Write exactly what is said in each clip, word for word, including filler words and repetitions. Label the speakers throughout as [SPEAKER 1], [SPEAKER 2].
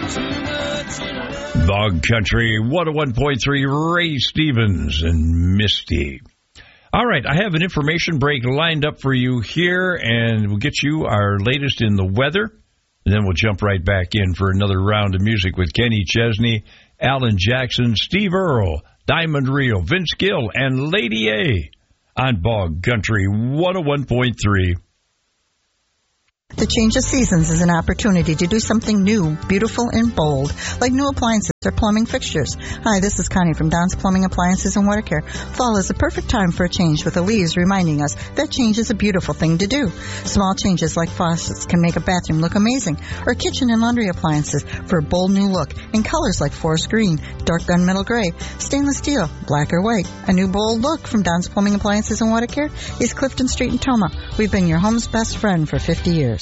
[SPEAKER 1] Bog Country one oh one point three, Ray Stevens and Misty. All right, I have an information break lined up for you here, and we'll get you our latest in the weather, and then we'll jump right back in for another round of music with Kenny Chesney, Alan Jackson, Steve Earle, Diamond Rio, Vince Gill, and Lady A on Bog Country one oh one point three.
[SPEAKER 2] The change of seasons is an opportunity to do something new, beautiful, and bold, like new appliances or plumbing fixtures. Hi, this is Connie from Don's Plumbing Appliances and Water Care. Fall is the perfect time for a change, with the leaves reminding us that change is a beautiful thing to do. Small changes like faucets can make a bathroom look amazing, or kitchen and laundry appliances for a bold new look in colors like forest green, dark gunmetal gray, stainless steel, black or white. A new bold look from Don's Plumbing Appliances and Water Care is Clifton Street in Toma. We've been your home's best friend for fifty years.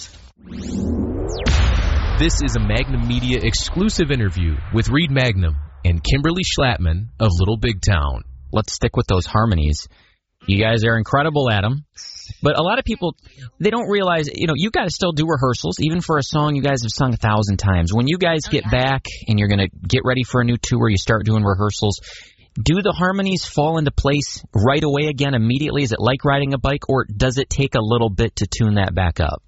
[SPEAKER 3] This is a Magnum Media exclusive interview with Reed Magnum and Kimberly Schlattman of Little Big Town.
[SPEAKER 4] Let's stick with those harmonies. You guys are incredible at them. But a lot of people, they don't realize, you know, you guys still do rehearsals, even for a song you guys have sung a thousand times. When you guys get back and you're going to get ready for a new tour, you start doing rehearsals, do the harmonies fall into place right away again immediately? Is it like riding a bike, or does it take a little bit to tune that back up?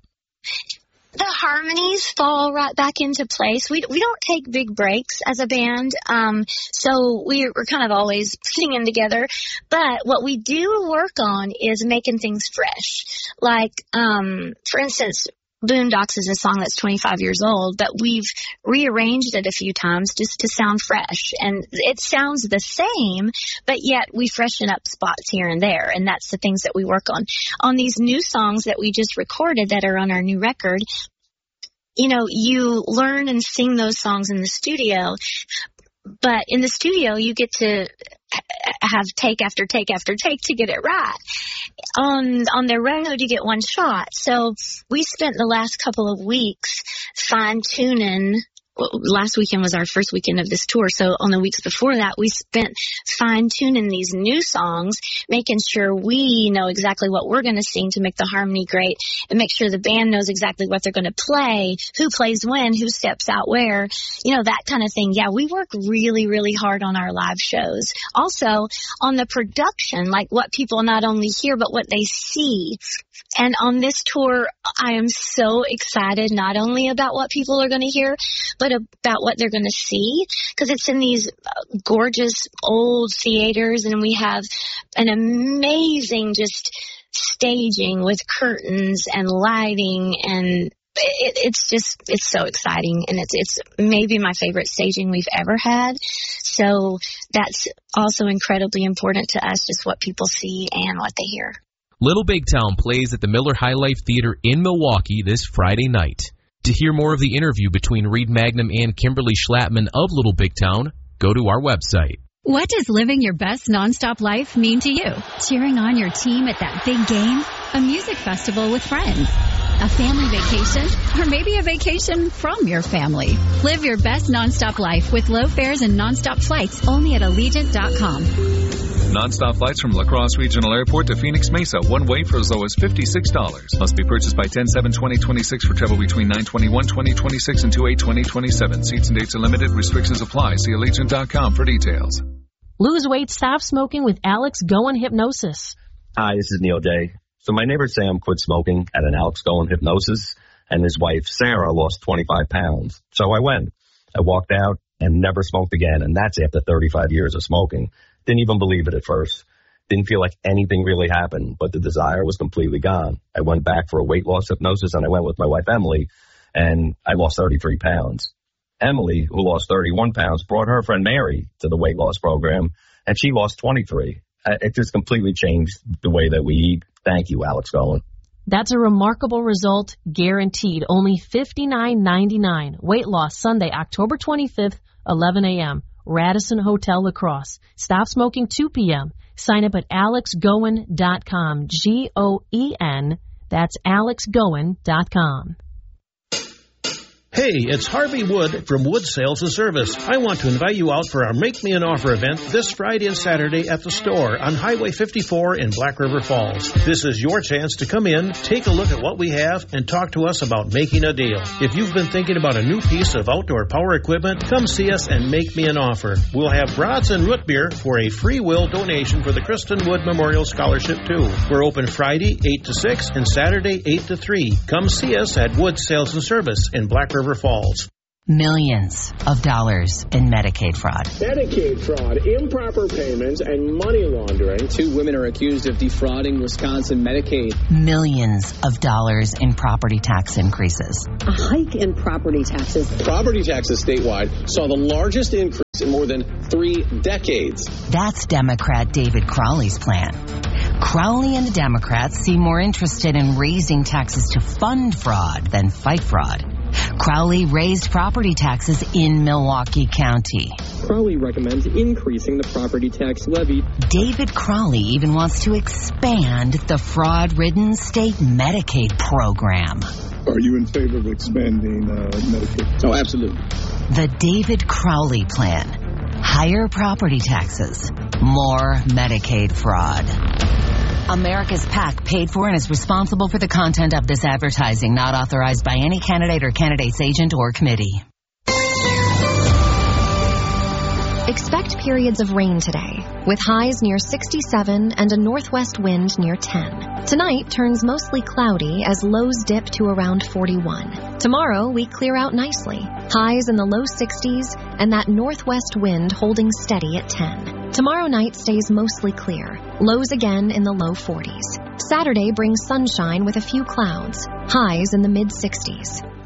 [SPEAKER 5] The harmonies fall right back into place. We we don't take big breaks as a band, um, so we're, we're kind of always singing together. But what we do work on is making things fresh. Like, um, for instance, Boondocks is a song that's twenty-five years old, but we've rearranged it a few times just to sound fresh. And it sounds the same, but yet we freshen up spots here and there, and that's the things that we work on. On these new songs that we just recorded that are on our new record, you know, you learn and sing those songs in the studio, but in the studio you get to have take after take after take to get it right. On on the road, you get one shot. So we spent the last couple of weeks fine-tuning. Well, last weekend was our first weekend of this tour, so on the weeks before that, we spent fine-tuning these new songs, making sure we know exactly what we're going to sing to make the harmony great, and make sure the band knows exactly what they're going to play, who plays when, who steps out where, you know, that kind of thing. Yeah, we work really, really hard on our live shows. Also, on the production, like what people not only hear, but what they see. And on this tour, I am so excited not only about what people are going to hear, but about what they're going to see, because it's in these gorgeous old theaters, and we have an amazing just staging with curtains and lighting, and it, it's just, it's so exciting, and it's it's maybe my favorite staging we've ever had. So that's also incredibly important to us, just what people see and what they hear.
[SPEAKER 3] Little Big Town plays at the Miller High Life Theater in Milwaukee this Friday night. To hear more of the interview between Reed Magnum and Kimberly Schlattman of Little Big Town, go to our website.
[SPEAKER 6] What does living your best nonstop life mean to you? Cheering on your team at that big game? A music festival with friends? A family vacation? Or maybe a vacation from your family? Live your best nonstop life with low fares and nonstop flights only at Allegiant dot com.
[SPEAKER 7] Non-stop flights from La Crosse Regional Airport to Phoenix Mesa, one way for as low as fifty-six dollars. Must be purchased by ten seven twenty twenty-six for travel between nine twenty-one twenty twenty-six and two eight twenty twenty-seven. Seats and dates are limited. Restrictions apply. See Allegiant dot com for details.
[SPEAKER 8] Lose weight, stop smoking with Alex Goen Hypnosis.
[SPEAKER 9] Hi, this is Neil Day. So my neighbor Sam quit smoking at an Alex Goen Hypnosis, and his wife Sarah lost twenty-five pounds. So I went. I walked out and never smoked again, and that's after thirty-five years of smoking. Didn't even believe it at first. Didn't feel like anything really happened, but the desire was completely gone. I went back for a weight loss hypnosis, and I went with my wife, Emily, and I lost thirty-three pounds. Emily, who lost thirty-one pounds, brought her friend Mary to the weight loss program, and she lost twenty-three. It just completely changed the way that we eat. Thank you, Alex Goen.
[SPEAKER 8] That's a remarkable result, guaranteed. Only fifty-nine ninety-nine. Weight loss Sunday, October twenty-fifth, eleven a.m. Radisson Hotel, La Crosse. Stop smoking two p.m. Sign up at alex goen dot com. G O E N. That's alex goen dot com.
[SPEAKER 10] Hey, it's Harvey Wood from Wood Sales and Service. I want to invite you out for our Make Me an Offer event this Friday and Saturday at the store on Highway fifty-four in Black River Falls. This is your chance to come in, take a look at what we have, and talk to us about making a deal. If you've been thinking about a new piece of outdoor power equipment, come see us and make me an offer. We'll have brats and root beer for a free will donation for the Kristen Wood Memorial Scholarship, too. We're open Friday, eight to six, and Saturday, eight to three. Come see us at Wood Sales and Service in Black River Falls.
[SPEAKER 11] Millions of dollars in Medicaid fraud.
[SPEAKER 12] Medicaid fraud, improper payments, and money laundering.
[SPEAKER 13] Two women are accused of defrauding Wisconsin Medicaid.
[SPEAKER 11] Millions of dollars in property tax increases.
[SPEAKER 14] A hike in property taxes.
[SPEAKER 13] Property taxes statewide saw the largest increase in more than three decades.
[SPEAKER 11] That's Democrat David Crowley's plan. Crowley and the Democrats seem more interested in raising taxes to fund fraud than fight fraud. Crowley raised property taxes in Milwaukee County.
[SPEAKER 13] Crowley recommends increasing the property tax levy.
[SPEAKER 11] David Crowley even wants to expand the fraud-ridden state Medicaid program.
[SPEAKER 15] Are you in favor of expanding uh, Medicaid?
[SPEAKER 13] Oh, absolutely.
[SPEAKER 11] The David Crowley plan. Higher property taxes, more Medicaid fraud. America's PAC paid for and is responsible for the content of this advertising, not authorized by any candidate or candidate's agent or committee.
[SPEAKER 16] Expect periods of rain today, with highs near sixty-seven and a northwest wind near ten. Tonight turns mostly cloudy as lows dip to around forty-one. Tomorrow we clear out nicely, highs in the low sixties and that northwest wind holding steady at ten. Tomorrow night stays mostly clear, lows again in the low forties. Saturday brings sunshine with a few clouds, highs in the mid sixties.